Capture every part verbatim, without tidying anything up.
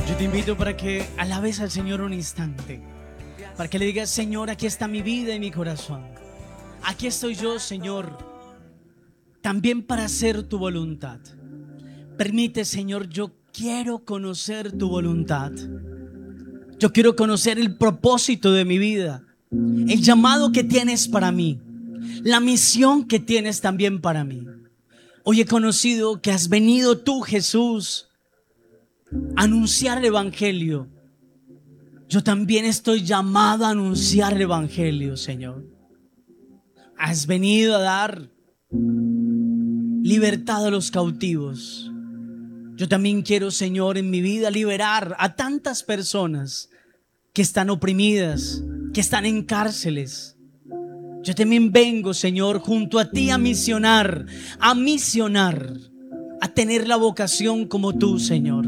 Yo te invito para que alabes al Señor un instante, para que le digas: Señor, aquí está mi vida y mi corazón. Aquí estoy yo, Señor, también para hacer tu voluntad. Permite, Señor, yo quiero conocer tu voluntad. Yo quiero conocer el propósito de mi vida, el llamado que tienes para mí, la misión que tienes también para mí. Hoy he conocido que has venido tú, Jesús, a anunciar el Evangelio. Yo también estoy llamado a anunciar el Evangelio, Señor. Has venido a dar libertad a los cautivos. Yo también quiero, Señor, en mi vida liberar a tantas personas que están oprimidas, que están en cárceles. Yo también vengo, Señor, junto a ti a misionar, a misionar, a tener la vocación como tú, Señor.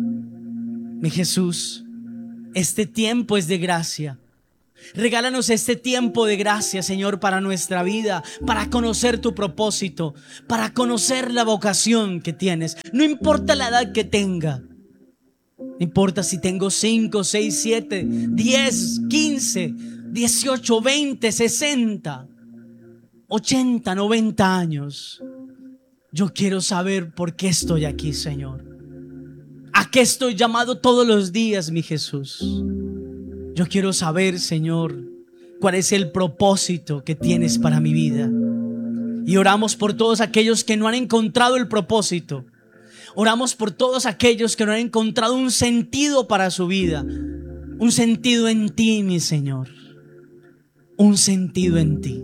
Mi Jesús, este tiempo es de gracia. Regálanos este tiempo de gracia, Señor, para nuestra vida, para conocer tu propósito, para conocer la vocación que tienes. No importa la edad que tenga. No importa si tengo cinco, seis, siete, diez, quince, dieciocho, veinte, sesenta, ochenta, noventa años. Yo quiero saber por qué estoy aquí, Señor. ¿A qué estoy llamado todos los días, mi Jesús? Yo quiero saber, Señor, cuál es el propósito que tienes para mi vida. Y oramos por todos aquellos que no han encontrado el propósito. Oramos por todos aquellos que no han encontrado un sentido para su vida. Un sentido en ti, mi Señor. Un sentido en ti.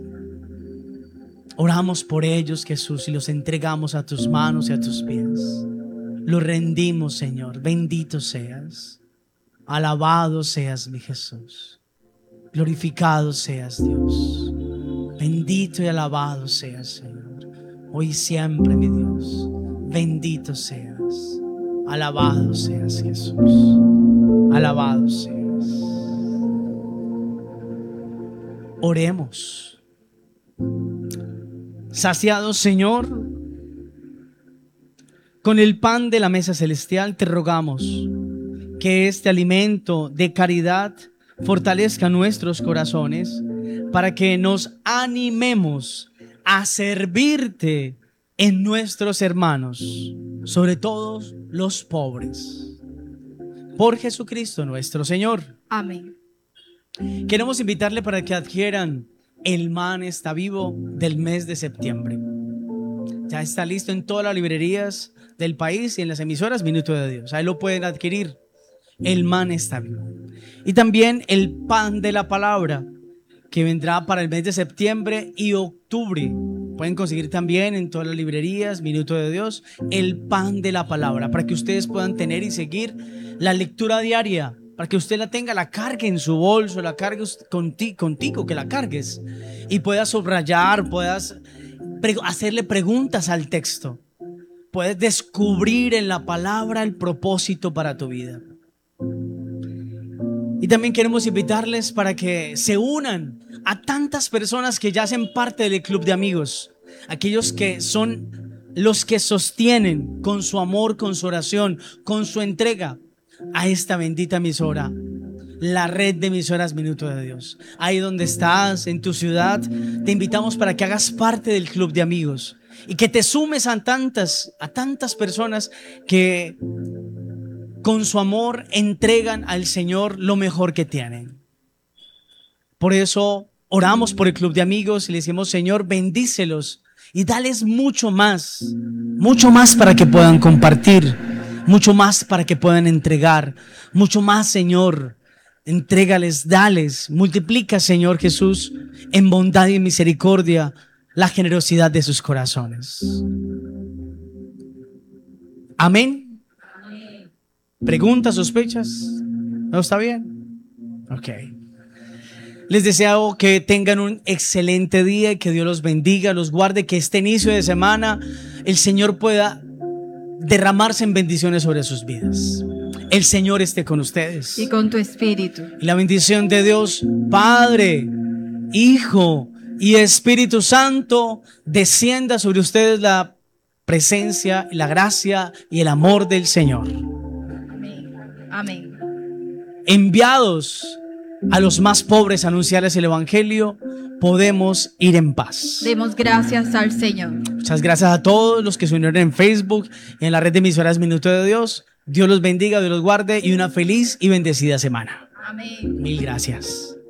Oramos por ellos, Jesús, y los entregamos a tus manos y a tus pies. Los rendimos, Señor. Bendito seas. Alabado seas, mi Jesús. Glorificado seas, Dios. Bendito y alabado seas, Señor. Hoy y siempre, mi Dios. Bendito seas. Alabado seas, Jesús. Alabado seas. Oremos. Saciado, Señor, con el pan de la mesa celestial, te rogamos que este alimento de caridad fortalezca nuestros corazones para que nos animemos a servirte en nuestros hermanos, sobre todo los pobres. Por Jesucristo nuestro Señor. Amén. Queremos invitarle para que adquieran el Man Está Vivo del mes de septiembre. Ya está listo en todas las librerías del país y en las emisoras Minuto de Dios. Ahí lo pueden adquirir. El Man Está Vivo. Y también el pan de la palabra, que vendrá para el mes de septiembre y octubre. Pueden conseguir también en todas las librerías Minuto de Dios el pan de la palabra, para que ustedes puedan tener y seguir la lectura diaria, para que usted la tenga, la cargue en su bolso, la cargue contigo, contigo que la cargues y puedas subrayar, puedas pre- hacerle preguntas al texto, puedes descubrir en la palabra el propósito para tu vida. Y también queremos invitarles para que se unan a tantas personas que ya hacen parte del club de amigos, aquellos que son los que sostienen con su amor, con su oración, con su entrega a esta bendita emisora, la red de emisoras Minuto de Dios. Ahí donde estás, en tu ciudad, te invitamos para que hagas parte del club de amigos y que te sumes a tantas, a tantas personas que con su amor entregan al Señor lo mejor que tienen. Por eso oramos por el club de amigos y le decimos: Señor, bendícelos y dales mucho más, mucho más para que puedan compartir, mucho más para que puedan entregar, mucho más, Señor. Entrégales, dales, multiplica, Señor Jesús, en bondad y en misericordia la generosidad de sus corazones. Amén. ¿Preguntas, sospechas? ¿No está bien? Ok. Les deseo que tengan un excelente día y que Dios los bendiga, los guarde, que este inicio de semana el Señor pueda derramarse en bendiciones sobre sus vidas. El Señor esté con ustedes. Y con tu espíritu. Y la bendición de Dios, Padre, Hijo y Espíritu Santo, descienda sobre ustedes la presencia, la gracia y el amor del Señor. Amén. enviados a los más pobres a anunciarles el evangelio, podemos ir en paz. Demos gracias al Señor. Muchas gracias a todos los que se unieron en Facebook y en la red de emisoras Minuto de Dios. Dios los bendiga, Dios los guarde y una feliz y bendecida semana. Amén. Mil gracias.